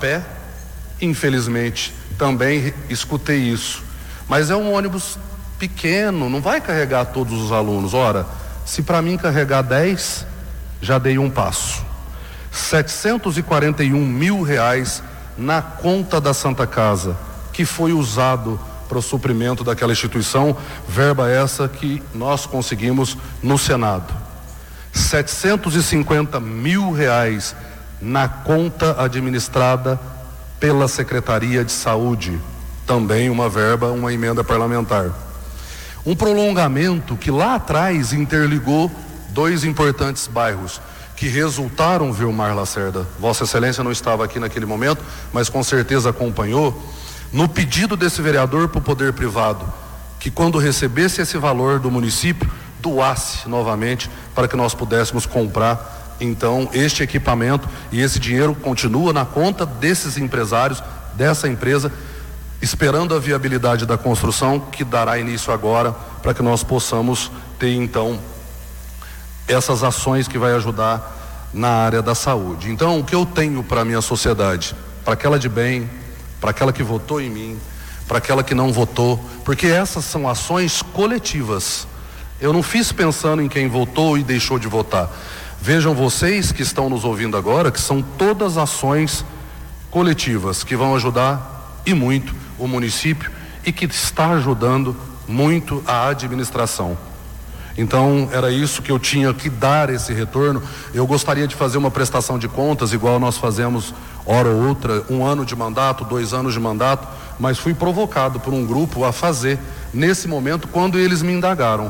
pé. Infelizmente, também escutei isso. Mas é um ônibus pequeno, não vai carregar todos os alunos. Ora, se para mim carregar 10, já dei um passo. R$741 mil na conta da Santa Casa, que foi usado para o suprimento daquela instituição, verba essa que nós conseguimos no Senado. R$750 mil na conta administrada pela Secretaria de Saúde, também uma verba, uma emenda parlamentar. Um prolongamento que lá atrás interligou dois importantes bairros, que resultaram, Vilmar Lacerda, Vossa Excelência não estava aqui naquele momento, mas com certeza acompanhou, no pedido desse vereador para o poder privado, que quando recebesse esse valor do município, doasse novamente para que nós pudéssemos comprar, então, este equipamento, e esse dinheiro continua na conta desses empresários, dessa empresa, esperando a viabilidade da construção, que dará início agora, para que nós possamos ter, então, essas ações que vai ajudar na área da saúde. Então, o que eu tenho para a minha sociedade, para aquela de bem, para aquela que votou em mim, para aquela que não votou, porque essas são ações coletivas. Eu não fiz pensando em quem votou e deixou de votar. Vejam vocês que estão nos ouvindo agora, que são todas ações coletivas que vão ajudar e muito o município e que está ajudando muito a administração. Então, era isso que eu tinha que dar esse retorno. Eu gostaria de fazer uma prestação de contas, igual nós fazemos, hora ou outra, 1 ano de mandato, 2 anos de mandato, mas fui provocado por um grupo a fazer, nesse momento, quando eles me indagaram.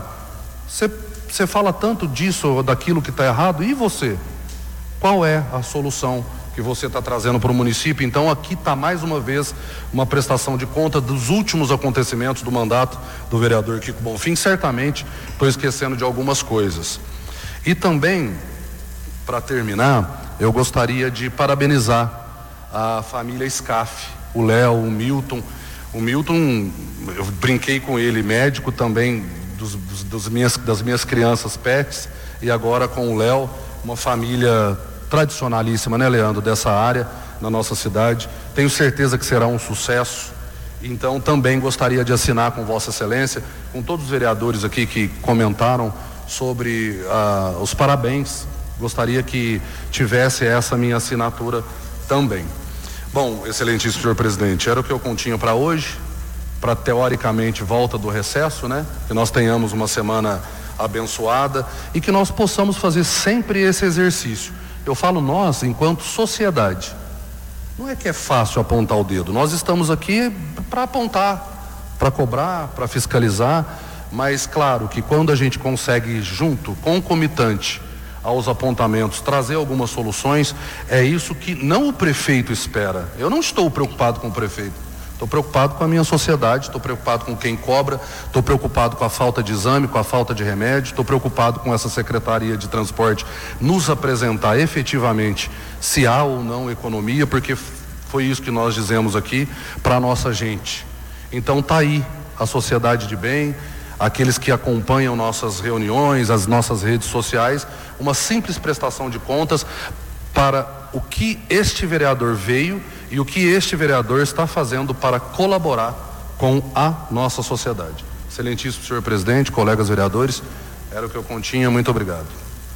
Você fala tanto disso ou daquilo que está errado, e você? Qual é a solução que você está trazendo para o município? Então aqui está mais uma vez uma prestação de conta dos últimos acontecimentos do mandato do vereador Kiko Bonfim. Certamente estou esquecendo de algumas coisas. E também, para terminar, eu gostaria de parabenizar a família Scaff, o Léo, o Milton. O Milton, eu brinquei com ele, médico também das minhas crianças pets, e agora com o Léo, uma família tradicionalíssima, né, Leandro, dessa área na nossa cidade. Tenho certeza que será um sucesso. Então também gostaria de assinar com Vossa Excelência, com todos os vereadores aqui que comentaram sobre os parabéns. Gostaria que tivesse essa minha assinatura também. Bom, excelentíssimo senhor presidente, era o que eu continha para hoje, para teoricamente volta do recesso, né? Que nós tenhamos uma semana abençoada e que nós possamos fazer sempre esse exercício. Eu falo nós enquanto sociedade. Não é que é fácil apontar o dedo. Nós estamos aqui para apontar, para cobrar, para fiscalizar, mas claro que quando a gente consegue junto, concomitante aos apontamentos, trazer algumas soluções, é isso que não o prefeito espera. Eu não estou preocupado com o prefeito. Estou preocupado com a minha sociedade, estou preocupado com quem cobra, estou preocupado com a falta de exame, com a falta de remédio, estou preocupado com essa Secretaria de Transporte nos apresentar efetivamente se há ou não economia, porque foi isso que nós dizemos aqui para a nossa gente. Então está aí a sociedade de bem, aqueles que acompanham nossas reuniões, as nossas redes sociais, uma simples prestação de contas para o que este vereador veio e o que este vereador está fazendo para colaborar com a nossa sociedade. Excelentíssimo senhor presidente, colegas vereadores, era o que eu continha. Muito obrigado.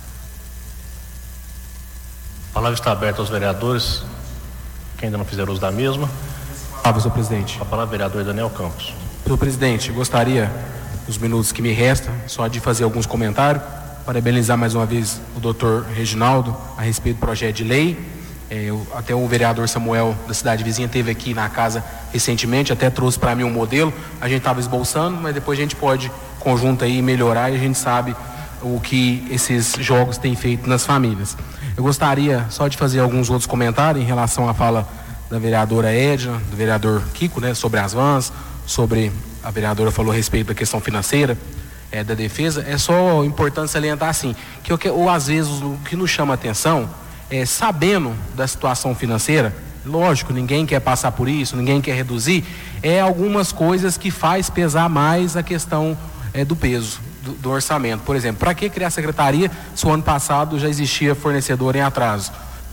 A palavra está aberta aos vereadores que ainda não fizeram uso da mesma. Senhor presidente. A palavra vereador Daniel Campos. Senhor presidente, gostaria, nos minutos que me restam, só de fazer alguns comentários, parabenizar mais uma vez o doutor Reginaldo a respeito do projeto de lei. Até o vereador Samuel da cidade vizinha esteve aqui na casa recentemente, até trouxe para mim um modelo. A gente estava esboçando, mas depois a gente pode conjunto aí melhorar, e a gente sabe o que esses jogos têm feito nas famílias. Eu gostaria só de fazer alguns outros comentários em relação à fala da vereadora Edna, do vereador Kiko, né, sobre as vans, sobre a vereadora falou a respeito da questão financeira da defesa. É só importante salientar assim, que ou às vezes o que nos chama a atenção sabendo da situação financeira, lógico, ninguém quer passar por isso, ninguém quer reduzir, algumas coisas que faz pesar mais a questão do peso do orçamento. Por exemplo, para que criar a secretaria se o ano passado já existia fornecedor em atraso?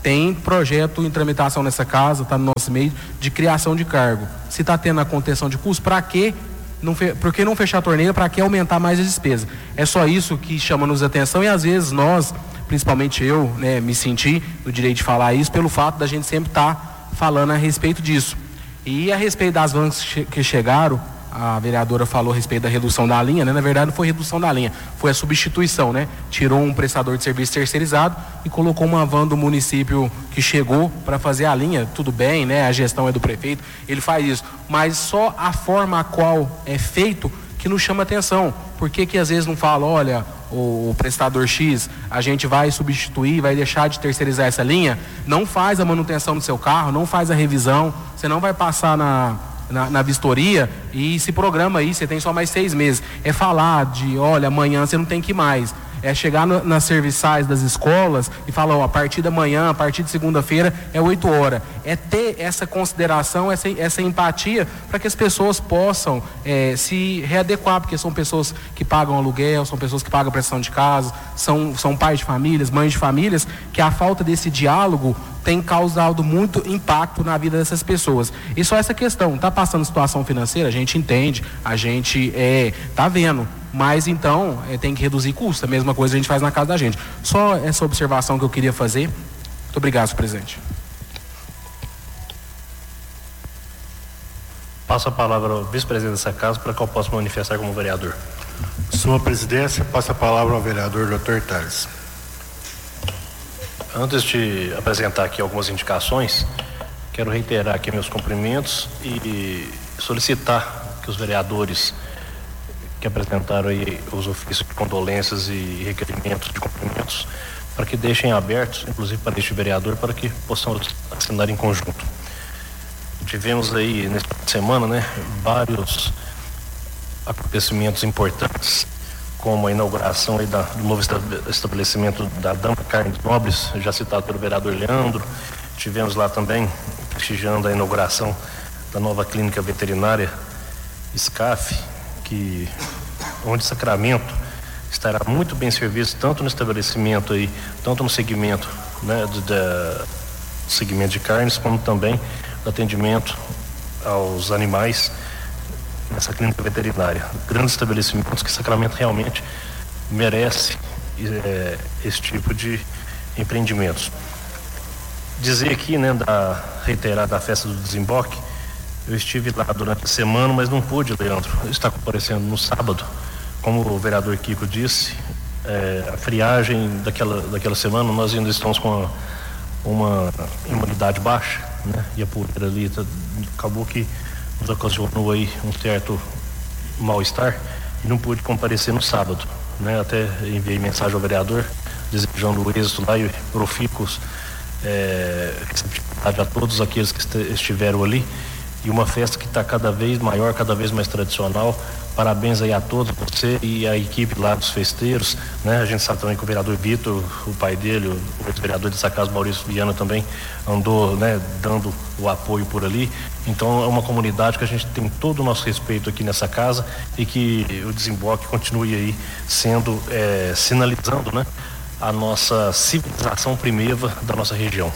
Tem projeto em tramitação nessa casa, está no nosso meio, de criação de cargo. Se está tendo a contenção de custos, para quê? Por que não fechar a torneira? Para que aumentar mais a despesa? É só isso que chama-nos atenção e às vezes nós, principalmente eu, né, me senti no direito de falar isso pelo fato da gente sempre estar falando a respeito disso. E a respeito das vans que chegaram, a vereadora falou a respeito da redução da linha, né? Na verdade não foi redução da linha, foi a substituição, né? Tirou um prestador de serviço terceirizado e colocou uma van do município que chegou para fazer a linha. Tudo bem, né? A gestão é do prefeito, ele faz isso, mas só a forma a qual é feito que nos chama atenção. Por que às vezes não fala, olha, o prestador X, a gente vai substituir, vai deixar de terceirizar essa linha, não faz a manutenção do seu carro, não faz a revisão, você não vai passar na vistoria e se programa aí, você tem só mais 6 meses. É falar de, olha, amanhã você não tem que ir mais. É chegar nas serviçais das escolas e falar, ó, a partir da manhã, a partir de segunda-feira é 8 horas. É ter essa consideração, essa empatia para que as pessoas possam se readequar, porque são pessoas que pagam aluguel, são pessoas que pagam prestação de casa, são pais de famílias, mães de famílias, que a falta desse diálogo tem causado muito impacto na vida dessas pessoas. E só essa questão, tá passando situação financeira, a gente entende, a gente tá vendo, mas então tem que reduzir custos, a mesma coisa a gente faz na casa da gente. Só essa observação que eu queria fazer. Muito obrigado, senhor presidente. Passo a palavra ao vice-presidente dessa casa para que eu possa manifestar como vereador. Sua presidência, passa a palavra ao vereador Dr. Tales. Antes de apresentar aqui algumas indicações, quero reiterar aqui meus cumprimentos e solicitar que os vereadores que apresentaram aí os ofícios de condolências e requerimentos de cumprimentos, para que deixem abertos, inclusive para este vereador, para que possamos assinar em conjunto. Tivemos aí nesta semana, né, vários acontecimentos importantes, como a inauguração aí do novo estabelecimento da Dama Carnes Nobres, já citado pelo vereador Leandro. Tivemos lá também, prestigiando a inauguração da nova clínica veterinária SCAF, onde Sacramento estará muito bem servido, tanto no estabelecimento aí, tanto no segmento, né, do segmento de carnes, como também do atendimento aos animais nessa clínica veterinária. Grandes estabelecimentos que Sacramento realmente merece esse tipo de empreendimentos. Dizer aqui, né, reiterar da festa do desemboque, eu estive lá durante a semana, mas não pude, Leandro, estar comparecendo no sábado. Como o vereador Kiko disse, a friagem daquela semana, nós ainda estamos com uma imunidade baixa, né, e a poeira ali acabou que nos ocasionou aí um certo mal-estar e não pude comparecer no sábado, né? Até enviei mensagem ao vereador desejando o êxito lá e profícuos receptividade a todos aqueles que estiveram ali, e uma festa que está cada vez maior, cada vez mais tradicional. Parabéns aí a todos, você e a equipe lá dos festeiros, né? A gente sabe também que o vereador Vitor, o pai dele, o ex-vereador dessa casa, Maurício Viana, também andou, né, dando o apoio por ali. Então é uma comunidade que a gente tem todo o nosso respeito aqui nessa casa, e que o desemboque continue aí sendo, sinalizando, né, a nossa civilização primeva da nossa região.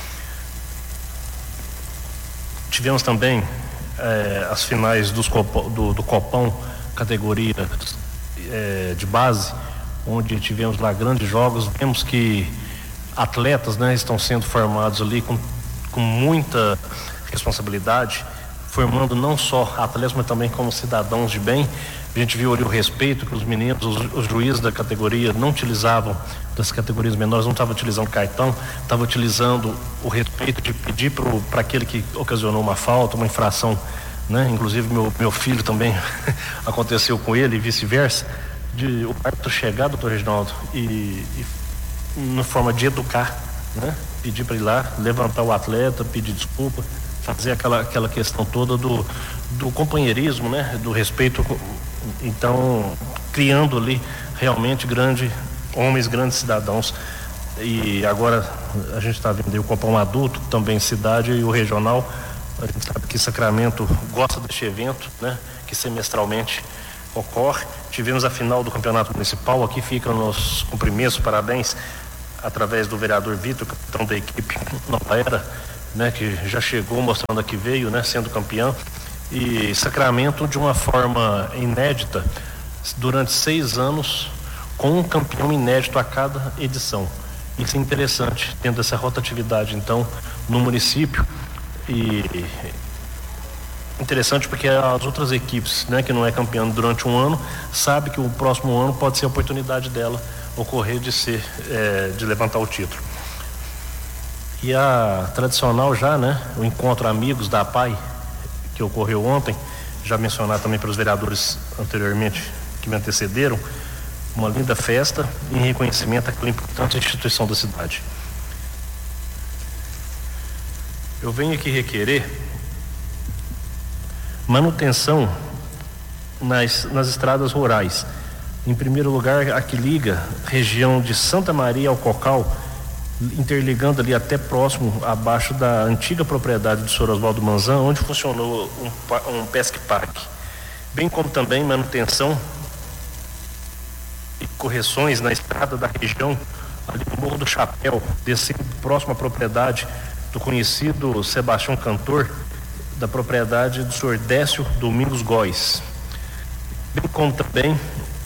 Tivemos também as finais do Copão, categoria de base, onde tivemos lá grandes jogos. Vemos que atletas, né, estão sendo formados ali com muita responsabilidade, formando não só atletas, mas também como cidadãos de bem. A gente viu ali o respeito que os meninos, os juízes da categoria não utilizavam, das categorias menores, não estavam utilizando cartão, estavam utilizando o respeito de pedir para aquele que ocasionou uma falta, uma infração, né? Inclusive meu filho também aconteceu com ele e vice-versa, de o árbitro chegar, doutor Reginaldo, e na forma de educar, né? Pedir para ir lá, levantar o atleta, pedir desculpa, fazer aquela questão toda do companheirismo, né? Do respeito. Então, criando ali realmente grandes cidadãos. E agora a gente está vendo aí o Copão adulto, também cidade, e o regional. A gente sabe que Sacramento gosta deste evento, né, que semestralmente ocorre. Tivemos a final do campeonato municipal, aqui ficam nos cumprimentos, parabéns através do vereador Vitor, capitão da equipe Nova Era, né, que já chegou mostrando a que veio, né, sendo campeão, e Sacramento de uma forma inédita, durante 6 anos, com um campeão inédito a cada edição. Isso é interessante, tendo essa rotatividade, então, no município, e interessante porque as outras equipes, né, que não é campeã durante um ano, sabe que o próximo ano pode ser a oportunidade dela ocorrer de levantar o título. E a tradicional já, né, o encontro amigos da APAI, que ocorreu ontem, já mencionado também pelos vereadores anteriormente que me antecederam, uma linda festa em reconhecimento àquela importante instituição da cidade. Eu venho aqui requerer manutenção nas estradas rurais. Em primeiro lugar, a que liga região de Santa Maria ao Cocal, interligando ali até próximo, abaixo da antiga propriedade de Sr. Oswaldo Manzan, onde funcionou um Pesque Park. Bem como também manutenção e correções na estrada da região, ali no Morro do Chapéu, descendo próximo à propriedade do conhecido Sebastião Cantor, da propriedade do Sr. Décio Domingos Góes. Bem como também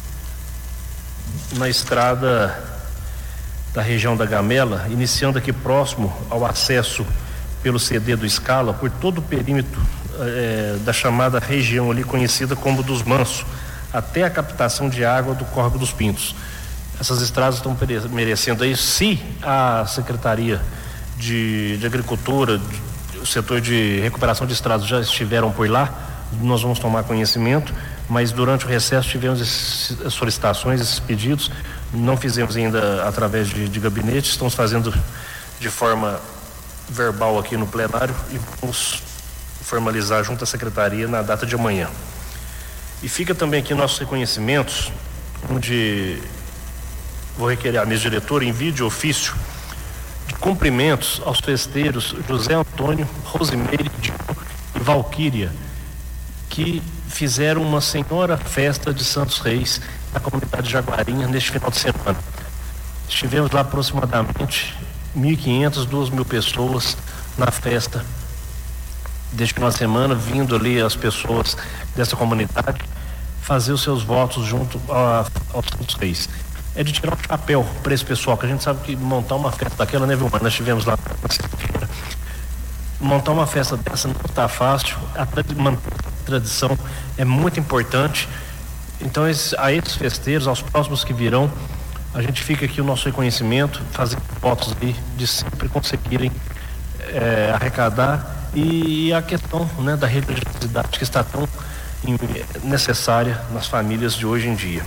na estrada da região da Gamela, iniciando aqui próximo ao acesso pelo CD do Scala, por todo o perímetro da chamada região ali conhecida como dos Mansos, até a captação de água do Córrego dos Pintos. Essas estradas estão merecendo aí, se a Secretaria de Agricultura, o setor de recuperação de estradas já estiveram por lá, nós vamos tomar conhecimento, mas durante o recesso tivemos essas solicitações, esses pedidos, não fizemos ainda através de gabinete, estamos fazendo de forma verbal aqui no plenário e vamos formalizar junto à Secretaria na data de amanhã. E fica também aqui nossos reconhecimentos, onde vou requerer à mesa diretora envio de ofício de cumprimentos aos festeiros José Antônio, Rosimeire e Valquíria, que fizeram uma senhora festa de Santos Reis na comunidade de Jaguarinha neste final de semana. Estivemos lá aproximadamente 1.500, 2.000 pessoas na festa deste final de semana, vindo ali as pessoas dessa comunidade fazer os seus votos junto aos Santos Reis. É de tirar o chapéu para esse pessoal, que a gente sabe que montar uma festa daquela, né, Vilmar? Nós estivemos lá na sexta-feira. Montar uma festa dessa não está fácil, manter a tradição é muito importante. Então, a esses festeiros, aos próximos que virão, a gente fica aqui o nosso reconhecimento, fazendo votos ali de sempre conseguirem arrecadar, e a questão, né, da religiosidade que está tão necessária nas famílias de hoje em dia.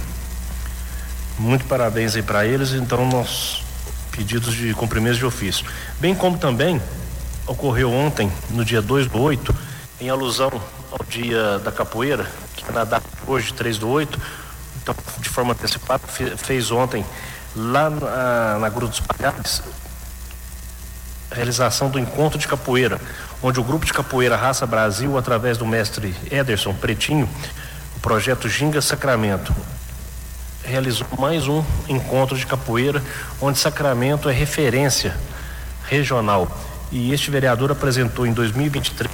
Muito parabéns aí para eles. Então, nossos pedidos de cumprimentos de ofício, bem como também ocorreu ontem, no dia 2/8, em alusão ao dia da capoeira, que é na data de hoje, 3/8, então, de forma antecipada, fez ontem lá na Gruta dos Palhares a realização do encontro de capoeira, onde o grupo de capoeira Raça Brasil, através do mestre Ederson Pretinho, o projeto Ginga Sacramento, realizou mais um encontro de capoeira, onde Sacramento é referência regional. E este vereador apresentou em 2023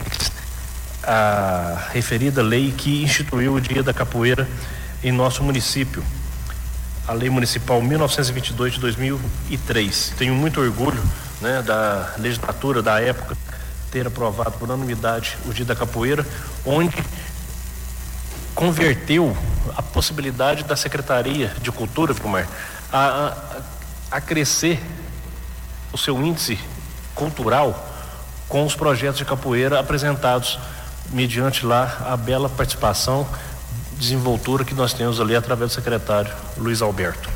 a referida lei que instituiu o Dia da Capoeira em nosso município, a Lei Municipal 1922 de 2003. Tenho muito orgulho, né, da legislatura da época ter aprovado por unanimidade o Dia da Capoeira, onde converteu a possibilidade da Secretaria de Cultura, Vilmar, a crescer o seu índice cultural com os projetos de capoeira apresentados mediante lá a bela participação, desenvoltura que nós temos ali através do secretário Luiz Alberto.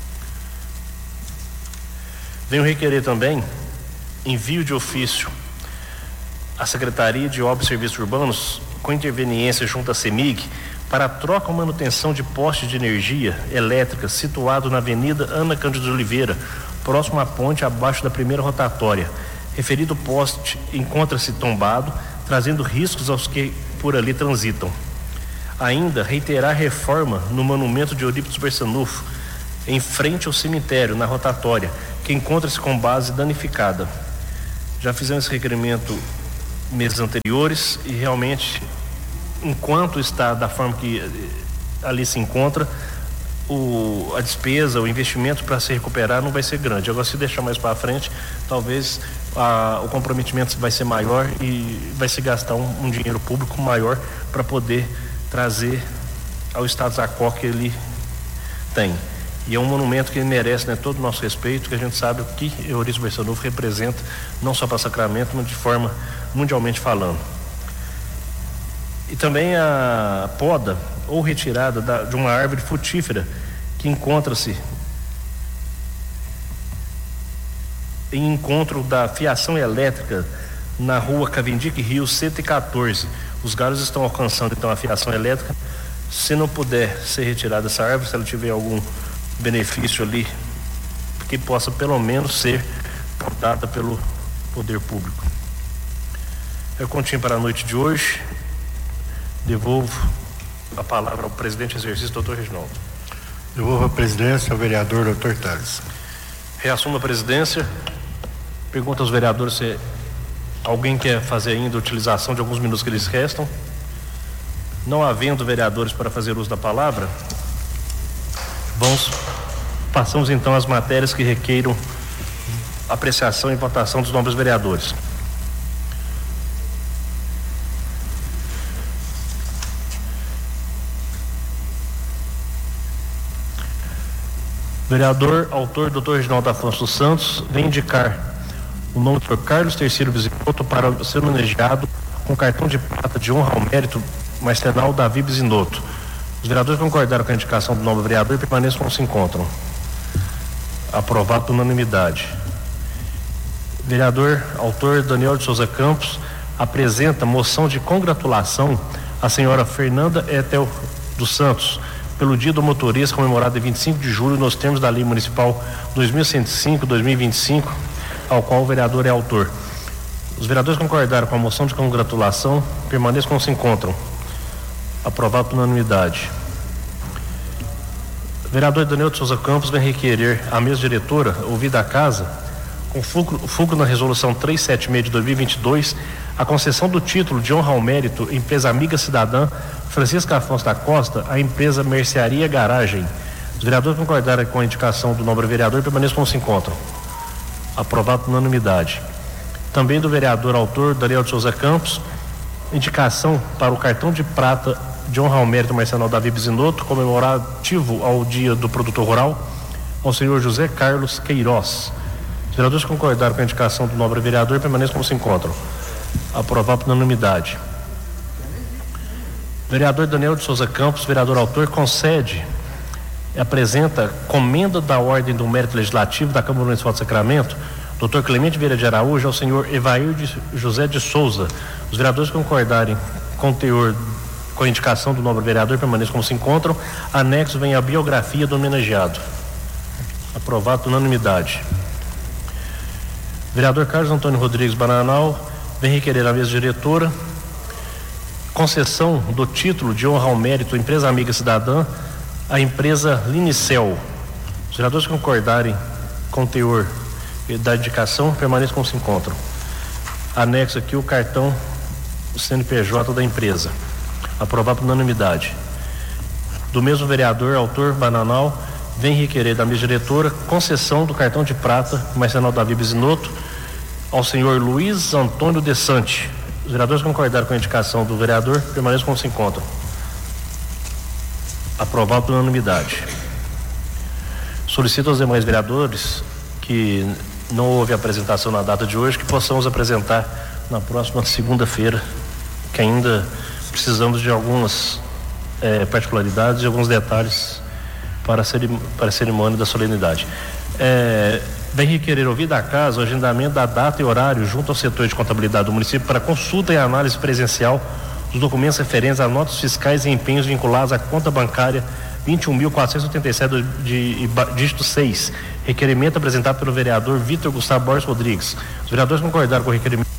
Venho requerer também envio de ofício à Secretaria de Obras e Serviços Urbanos, com interveniência junto à CEMIG, para a troca ou manutenção de postes de energia elétrica situado na Avenida Ana Cândido de Oliveira, próximo à ponte abaixo da primeira rotatória. Referido poste encontra-se tombado, trazendo riscos aos que por ali transitam. Ainda reiterar a reforma no monumento de Eurípides Berçanufo, em frente ao cemitério, na rotatória, que encontra-se com base danificada. Já fizemos esse requerimento meses anteriores e realmente, enquanto está da forma que ali se encontra, a despesa, o investimento para se recuperar não vai ser grande. Agora, se deixar mais para frente, talvez o comprometimento vai ser maior e vai se gastar um dinheiro público maior para poder trazer ao status quo que ele tem. E é um monumento que ele merece, né, todo o nosso respeito, que a gente sabe o que Eurício Barçanufo representa, não só para Sacramento, mas de forma mundialmente falando. E também a poda ou retirada de uma árvore frutífera que encontra-se em encontro da fiação elétrica na rua Cavendique Rio 114. Os galhos estão alcançando então a fiação elétrica. Se não puder ser retirada essa árvore, se ela tiver algum benefício ali, que possa pelo menos ser podada pelo poder público. Eu continho para a noite de hoje. Devolvo a palavra ao presidente exercício, doutor Reginaldo. Devolvo a presidência ao vereador doutor Tales. Reassumo a presidência. Pergunto aos vereadores se alguém quer fazer ainda a utilização de alguns minutos que lhes restam. Não havendo vereadores para fazer uso da palavra, passamos então às matérias que requeiram apreciação e votação dos nobres vereadores. Vereador autor Dr. Reginaldo Afonso Santos vem indicar o nome do Dr. Carlos Terceiro Bisinotto para ser homenageado com cartão de prata de honra ao mérito Marcenal Davi Bisinotto. Os vereadores concordaram com a indicação do novo vereador e permaneçam como se encontram. Aprovado por unanimidade. Vereador autor Daniel de Souza Campos apresenta moção de congratulação à senhora Fernanda Etel dos Santos pelo Dia do Motorista, comemorado em 25 de julho, nos termos da Lei Municipal 2105-2025, ao qual o vereador é autor. Os vereadores concordaram com a moção de congratulação, permaneçam como se encontram. Aprovado por unanimidade. Vereador Daniel de Souza Campos vem requerer à mesa diretora, ouvida a casa, com fulcro na resolução 376 de 2022, a concessão do título de honra ao mérito empresa amiga cidadã Francisca Afonso da Costa, a empresa Mercearia Garagem. Os vereadores concordaram com a indicação do nobre vereador e permaneçam como se encontram. Aprovado por unanimidade. Também do vereador autor Daniel de Souza Campos, indicação para o cartão de prata de honra ao mérito Marcenal Davi Bisinotto, comemorativo ao Dia do Produtor Rural, ao senhor José Carlos Queiroz. Os vereadores concordaram com a indicação do nobre vereador e permaneçam como se encontram. Aprovado por unanimidade. Vereador Daniel de Souza Campos, vereador autor, concede e apresenta comenda da Ordem do Mérito Legislativo da Câmara Municipal de Sacramento, Dr. Clemente Vieira de Araújo, ao senhor Evair José de Souza. Os vereadores concordarem com o teor, com a indicação do nobre vereador, permaneçam como se encontram. Anexo vem a biografia do homenageado. Aprovado por unanimidade. Vereador Carlos Antônio Rodrigues Bananal vem requerer à mesa diretora concessão do título de honra ao mérito empresa amiga cidadã à empresa Linicel. Os vereadores concordarem com o teor da indicação, permaneçam como se encontram. Anexo aqui o cartão CNPJ da empresa. Aprovado por unanimidade. Do mesmo vereador, autor Bananal, vem requerer da mesa diretora concessão do cartão de prata Marcenal Davi Bisinotto ao senhor Luiz Antônio De Sante. Os vereadores concordaram com a indicação do vereador, permaneçam como se encontram. Aprovado por unanimidade. Solicito aos demais vereadores que não houve apresentação na data de hoje, que possamos apresentar na próxima segunda-feira, que ainda precisamos de algumas particularidades e alguns detalhes para a cerimônia da solenidade. Vem requerer ouvida a casa o agendamento da data e horário junto ao setor de contabilidade do município para consulta e análise presencial dos documentos referentes a notas fiscais e empenhos vinculados à conta bancária 21.487 de dígito 6. Requerimento apresentado pelo vereador Vitor Gustavo Borges Rodrigues. Os vereadores concordaram com o requerimento